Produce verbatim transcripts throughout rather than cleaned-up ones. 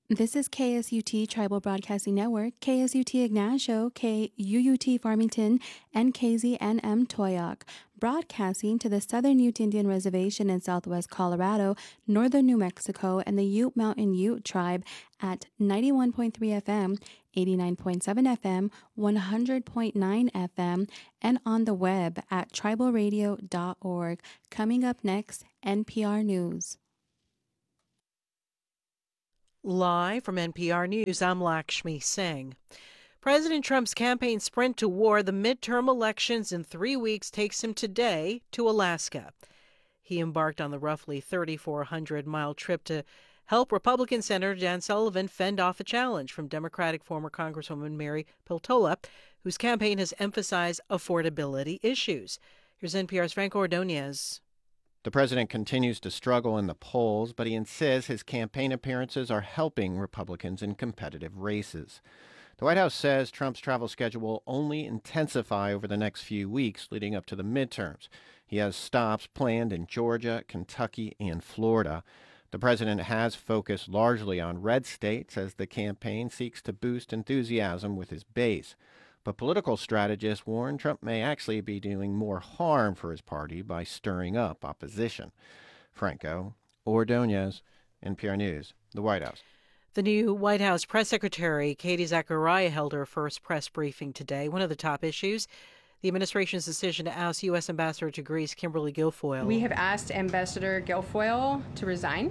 This is K S U T Tribal Broadcasting Network, K S U T Ignacio, K U U T Farmington, and K Z N M Toyoak, broadcasting to the Southern Ute Indian Reservation in southwest Colorado, northern New Mexico, and the Ute Mountain Ute Tribe at ninety-one point three F M, eighty-nine point seven F M, one hundred point nine F M, and on the web at tribal radio dot org. Coming up next, N P R News. Live from N P R News, I'm Lakshmi Singh. President Trump's campaign sprint to war, the midterm elections in three weeks, takes him today to Alaska. He embarked on the roughly thirty-four hundred mile trip to help Republican Senator Dan Sullivan fend off a challenge from Democratic former Congresswoman Mary Peltola, whose campaign has emphasized affordability issues. Here's N P R's Franco Ordonez. The president continues to struggle in the polls, but he insists his campaign appearances are helping Republicans in competitive races. The White House says Trump's travel schedule will only intensify over the next few weeks leading up to the midterms. He has stops planned in Georgia, Kentucky, and Florida. The president has focused largely on red states as the campaign seeks to boost enthusiasm with his base. But political strategists warn Trump may actually be doing more harm for his party by stirring up opposition. Franco Ordonez, N P R News, the White House. The new White House press secretary, Katie Zachariah, held her first press briefing today. One of the top issues, the administration's decision to oust U S. Ambassador to Greece, Kimberly Guilfoyle. We have asked Ambassador Guilfoyle to resign.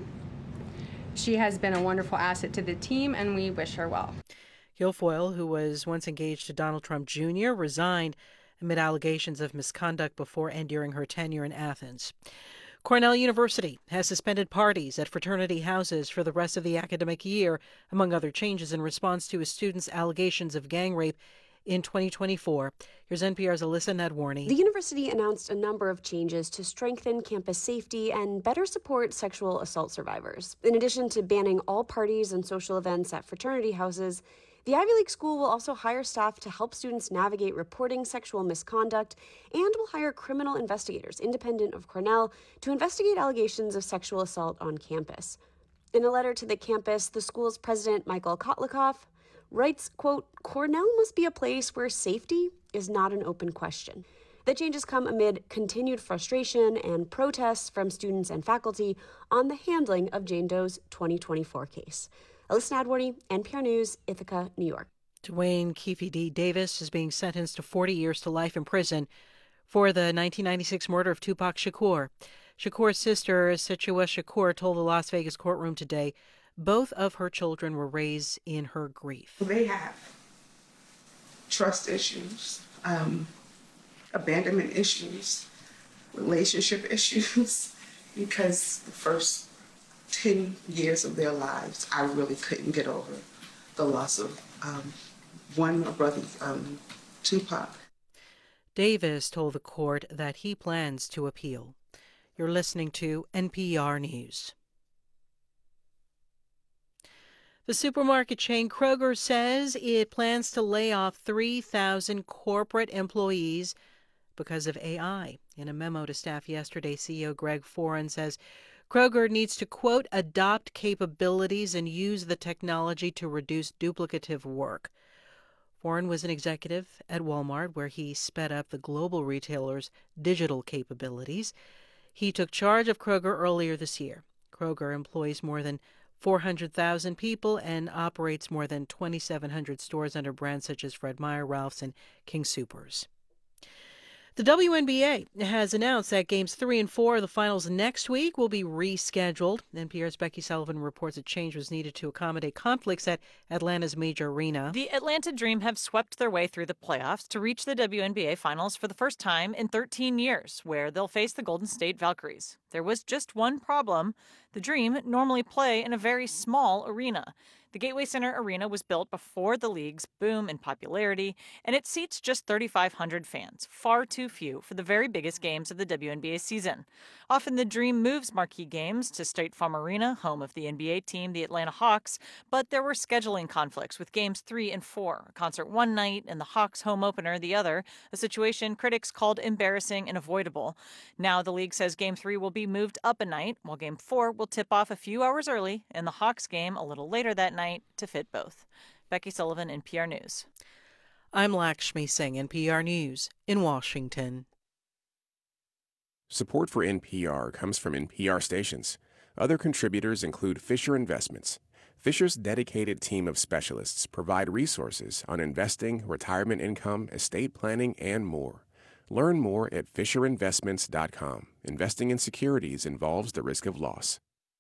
She has been a wonderful asset to the team, and we wish her well. Guilfoyle, who was once engaged to Donald Trump Junior, resigned amid allegations of misconduct before and during her tenure in Athens. Cornell University has suspended parties at fraternity houses for the rest of the academic year, among other changes in response to a student's allegations of gang rape in twenty twenty-four. Here's N P R's Alyssa Nadwarny. The university announced a number of changes to strengthen campus safety and better support sexual assault survivors. In addition to banning all parties and social events at fraternity houses, the Ivy League school will also hire staff to help students navigate reporting sexual misconduct and will hire criminal investigators independent of Cornell to investigate allegations of sexual assault on campus. In a letter to the campus, the school's president, Michael Kotlikoff, writes, quote, "Cornell must be a place where safety is not an open question." The changes come amid continued frustration and protests from students and faculty on the handling of Jane Doe's twenty twenty-four case. Alyssa Nadwarny, N P R News, Ithaca, New York. Dwayne Keefe D. Davis is being sentenced to forty years to life in prison for the nineteen ninety-six murder of Tupac Shakur. Shakur's sister, Situa Shakur, told the Las Vegas courtroom today both of her children were raised in her grief. They have trust issues, um, abandonment issues, relationship issues, because the first ten years of their lives, I really couldn't get over the loss of um, one of my brothers, um, Tupac. Davis told the court that he plans to appeal. You're listening to N P R News. The supermarket chain Kroger says it plans to lay off three thousand corporate employees because of A I. In a memo to staff yesterday, C E O Greg Foran says Kroger needs to, quote, adopt capabilities and use the technology to reduce duplicative work. Foran was an executive at Walmart, where he sped up the global retailer's digital capabilities. He took charge of Kroger earlier this year. Kroger employs more than four hundred thousand people and operates more than twenty-seven hundred stores under brands such as Fred Meyer, Ralph's, and King Soopers. The W N B A has announced that games three and four of the finals next week will be rescheduled. N P R's Becky Sullivan reports a change was needed to accommodate conflicts at Atlanta's major arena. The Atlanta Dream have swept their way through the playoffs to reach the W N B A finals for the first time in thirteen years, where they'll face the Golden State Valkyries. There was just one problem. The Dream normally play in a very small arena. The Gateway Center Arena was built before the league's boom in popularity, and it seats just thirty-five hundred fans, far too few for the very biggest games of the W N B A season. Often the Dream moves marquee games to State Farm Arena, home of the N B A team, the Atlanta Hawks, but there were scheduling conflicts with games three and four, a concert one night and the Hawks home opener the other, a situation critics called embarrassing and avoidable. Now the league says game three will be moved up a night, while game four will tip off a few hours early and the Hawks game a little later that night night to fit both. Becky Sullivan, N P R News. I'm Lakshmi Singh, N P R News in Washington. Support for N P R comes from N P R stations. Other contributors include Fisher Investments. Fisher's dedicated team of specialists provide resources on investing, retirement income, estate planning, and more. Learn more at fisher investments dot com. Investing in securities involves the risk of loss.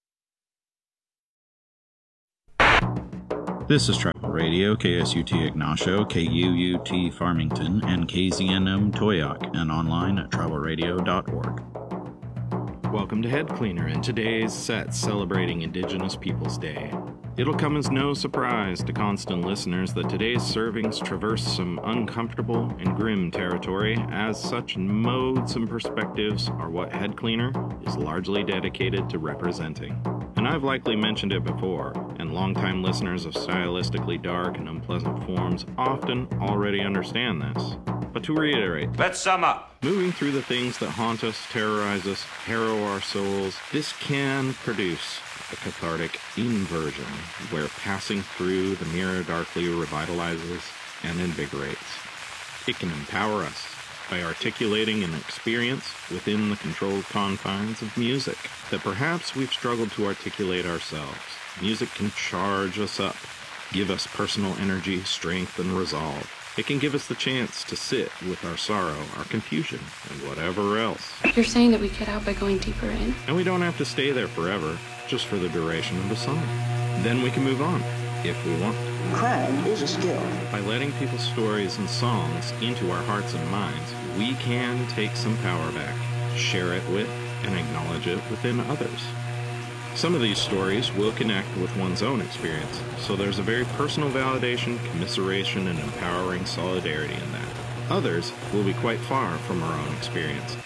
This is Tribal Radio, K S U T Ignacio, K U U T Farmington, and K Z N M Toyoak, and online at tribal radio dot org. Welcome to Head Cleaner and today's set celebrating Indigenous Peoples Day. It'll come as no surprise to constant listeners that today's servings traverse some uncomfortable and grim territory, as such modes and perspectives are what Head Cleaner is largely dedicated to representing. And I've likely mentioned it before, and longtime listeners of stylistically dark and unpleasant forms often already understand this. But to reiterate, let's sum up. Moving through the things that haunt us, terrorize us, harrow our souls, this can produce a cathartic inversion where passing through the mirror darkly revitalizes and invigorates. It can empower us by articulating an experience within the controlled confines of music that perhaps we've struggled to articulate ourselves. Music can charge us up, give us personal energy, strength, and resolve. It can give us the chance to sit with our sorrow, our confusion, and whatever else. You're saying that we get out by going deeper in? And we don't have to stay there forever, just for the duration of the song. Then we can move on, if we want. Crime is a skill. By letting people's stories and songs into our hearts and minds, we can take some power back, share it with, and acknowledge it within others. Some of these stories will connect with one's own experience, so there's a very personal validation, commiseration, and empowering solidarity in that. Others will be quite far from our own experience.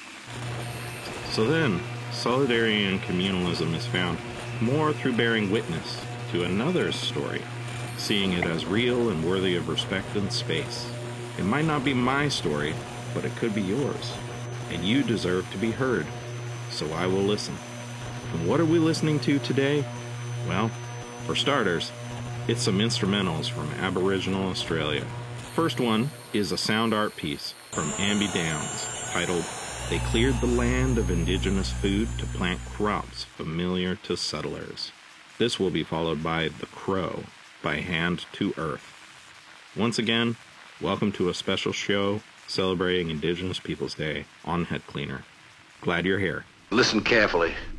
So then, solidarity and communalism is found more through bearing witness to another's story, seeing it as real and worthy of respect and space. It might not be my story, but it could be yours, and you deserve to be heard, so I will listen. And what are we listening to today? Well, for starters, it's some instrumentals from Aboriginal Australia. First one is a sound art piece from Ambi Downs titled "They Cleared the Land of Indigenous Food to Plant Crops Familiar to Settlers." This will be followed by "The Crow" by Hand to Earth. Once again, welcome to a special show celebrating Indigenous Peoples Day on Head Cleaner. Glad you're here. Listen carefully.